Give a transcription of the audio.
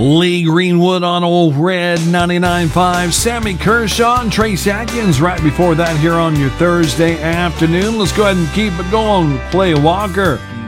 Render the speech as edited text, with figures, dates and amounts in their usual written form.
Lee Greenwood on Old Red 99.5. Sammy Kershaw and Trace Atkins right before that here on your Thursday afternoon. Let's go ahead and keep it going. Clay Walker